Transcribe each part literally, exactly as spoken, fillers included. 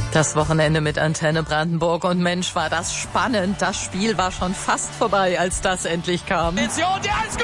Das Wochenende mit Antenne Brandenburg und Mensch, war das spannend. Das Spiel war schon fast vorbei, als das endlich kam. Der ist gut!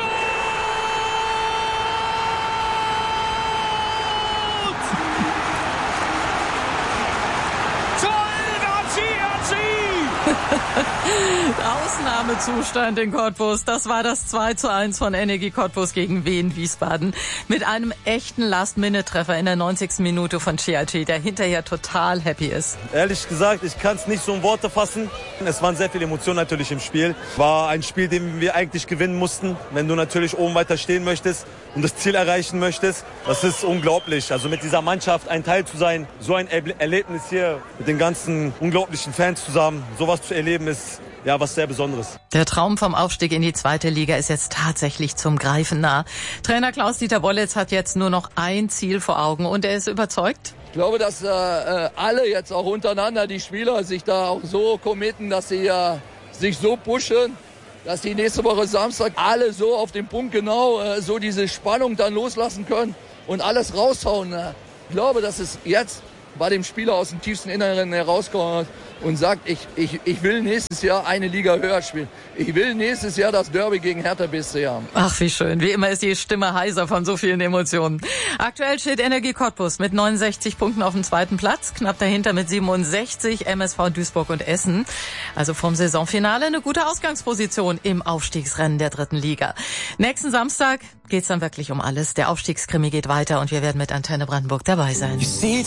Ausnahmezustand in Cottbus. Das war das zwei zu eins von Energie Cottbus gegen Wien Wiesbaden. Mit einem echten Last-Minute-Treffer in der neunzigsten Minute von Ciacci, der hinterher total happy ist. Ehrlich gesagt, ich kann es nicht so in Worte fassen. Es waren sehr viele Emotionen natürlich im Spiel. War ein Spiel, den wir eigentlich gewinnen mussten. Wenn du natürlich oben weiter stehen möchtest und das Ziel erreichen möchtest, das ist unglaublich. Also mit dieser Mannschaft ein Teil zu sein, so ein Erlebnis hier mit den ganzen unglaublichen Fans zusammen, sowas zu erleben, ist ja was sehr Besonderes. Der Traum vom Aufstieg in die zweite Liga ist jetzt tatsächlich zum Greifen nah. Trainer Klaus-Dieter Wollitz hat jetzt nur noch ein Ziel vor Augen und er ist überzeugt. Ich glaube, dass äh, alle jetzt auch untereinander, die Spieler, sich da auch so committen, dass sie äh, sich so pushen, dass die nächste Woche Samstag alle so auf den Punkt genau äh, so diese Spannung dann loslassen können und alles raushauen. Ich glaube, dass es jetzt bei dem Spieler aus dem tiefsten Inneren herauskommt und sagt, ich, ich, ich will nächstes Jahr eine Liga höher spielen. Ich will nächstes Jahr das Derby gegen Hertha B S C haben. Ach, wie schön. Wie immer ist die Stimme heiser von so vielen Emotionen. Aktuell steht Energie Cottbus mit neunundsechzig Punkten auf dem zweiten Platz. Knapp dahinter mit siebenundsechzig M S V Duisburg und Essen. Also vom Saisonfinale eine gute Ausgangsposition im Aufstiegsrennen der dritten Liga. Nächsten Samstag geht's dann wirklich um alles. Der Aufstiegskrimi geht weiter und wir werden mit Antenne Brandenburg dabei sein.